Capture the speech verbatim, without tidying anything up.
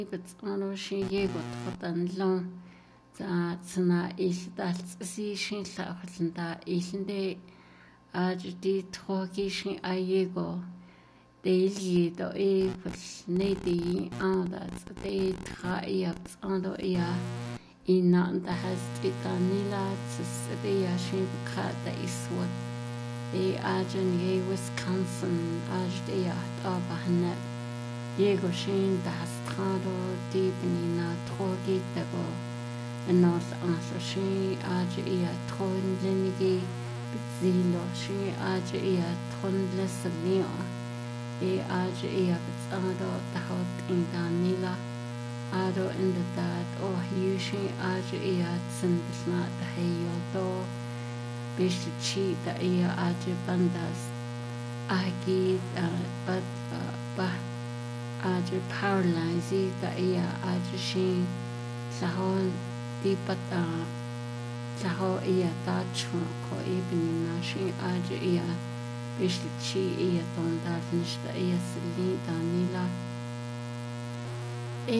Ano shin yegot hotanlon za tsna isdal si shin la hotlanda isinde ajdi troki shin ayego deili do e nedi anda de tra ia ando ia ina anda has itanila tsde ya shin khata iswat e ajen ye Wisconsin ajde ya abahna Jego shin das trado dibnina trogi tego enos anso shin aje ia tronlenigi zilo shin aje ia tronleslio e aje ia bitsado tahot indanila ado indadat oh yushin aje ia tsindlna daheyo do bishchi da ia aje bandas agi bat bah Aje paralyze da ia aje shin sahon di pata saho ia ta chun ko ibni na shin aje ia bishli chi ia ton da nishta ia sili da nila